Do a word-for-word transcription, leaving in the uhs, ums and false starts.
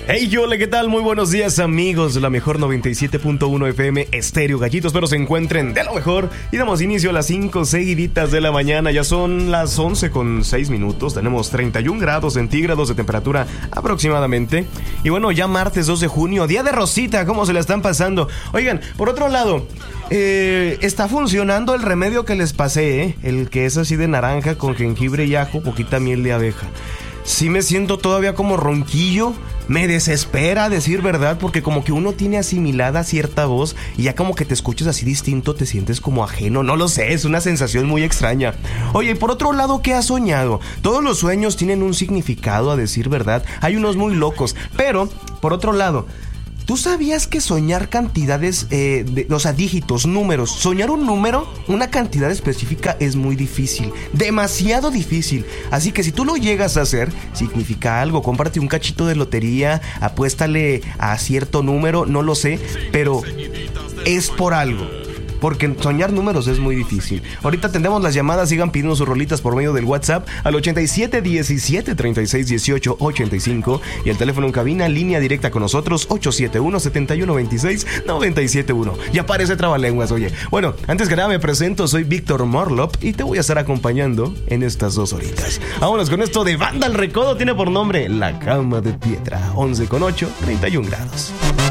Hey, hola, ¿qué tal? Muy buenos días, amigos de la mejor noventa y siete punto uno F M Estéreo Gallitos. Espero se encuentren de lo mejor. Y damos inicio a las cinco seguiditas de la mañana. Ya son las once con seis minutos. Tenemos treinta y un grados centígrados de temperatura aproximadamente. Y bueno, ya martes dos de junio, día de Rosita. ¿Cómo se la están pasando? Oigan, por otro lado, eh, está funcionando el remedio que les pasé, ¿eh? El que es así de naranja con jengibre y ajo, poquita miel de abeja. Sí me siento todavía como ronquillo. Me desespera, decir verdad, porque como que uno tiene asimilada cierta voz y ya como que te escuchas así distinto, te sientes como ajeno. No lo sé, es una sensación muy extraña. Oye, por otro lado, ¿qué has soñado? Todos los sueños tienen un significado, a decir verdad. Hay unos muy locos, pero por otro lado, ¿tú sabías que soñar cantidades, eh, de, o sea, dígitos, números, soñar un número, una cantidad específica es muy difícil, demasiado difícil? Así que si tú lo llegas a hacer, significa algo. Cómprate un cachito de lotería, apuéstale a cierto número, no lo sé, pero es por algo. Porque soñar números es muy difícil. Ahorita tendremos las llamadas. Sigan pidiendo sus rolitas por medio del WhatsApp al ochenta y siete diecisiete treinta y seis dieciocho ochenta y cinco. Y el teléfono en cabina, línea directa con nosotros, ocho siete uno, siete uno dos seis, nueve siete uno. Ya parece trabalenguas, oye. Bueno, antes que nada me presento. Soy Víctor Morlop y te voy a estar acompañando en estas dos horitas. Vámonos con esto de Banda El Recodo. Tiene por nombre La Cama de Piedra. once con ocho, treinta y un grados.